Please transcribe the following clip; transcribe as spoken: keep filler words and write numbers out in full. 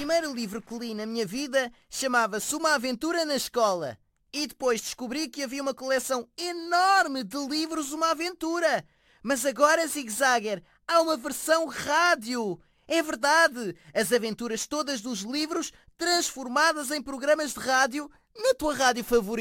primeiro livro que li na minha vida chamava-se Uma Aventura na Escola. E depois descobri que havia uma coleção enorme de livros Uma Aventura. Mas agora, Zig Zagger, há uma versão rádio. É verdade, as aventuras todas dos livros transformadas em programas de rádio na tua rádio favorita.